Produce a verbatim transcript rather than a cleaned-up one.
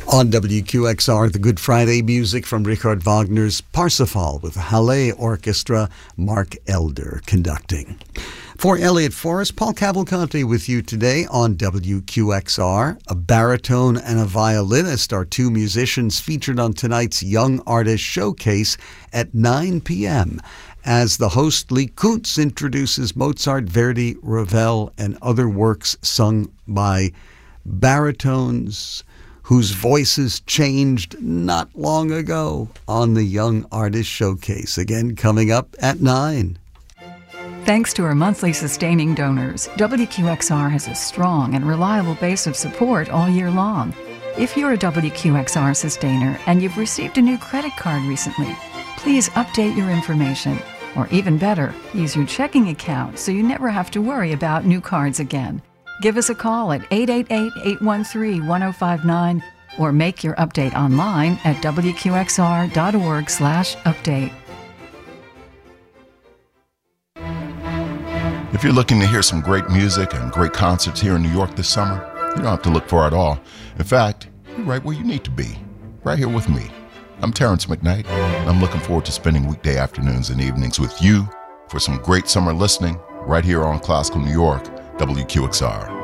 On W Q X R, the Good Friday music from Richard Wagner's Parsifal with Halle Orchestra, Mark Elder conducting. For Elliot Forrest, Paul Cavalcanti with you today on W Q X R. A baritone and a violinist are two musicians featured on tonight's Young Artist Showcase at nine p.m. as the host Lee Kuntz introduces Mozart, Verdi, Ravel, and other works sung by baritones whose voices changed not long ago on the Young Artist Showcase. Again, coming up at nine. Thanks to our monthly sustaining donors, W Q X R has a strong and reliable base of support all year long. If you're a W Q X R sustainer and you've received a new credit card recently, please update your information. Or even better, use your checking account so you never have to worry about new cards again. Give us a call at eight eight eight, eight one three, one oh five nine or make your update online at W Q X R dot org slash update. If you're looking to hear some great music and great concerts here in New York this summer, you don't have to look far at all. In fact, you're right where you need to be, right here with me. I'm Terrence McKnight, and I'm looking forward to spending weekday afternoons and evenings with you for some great summer listening right here on Classical New York, W Q X R.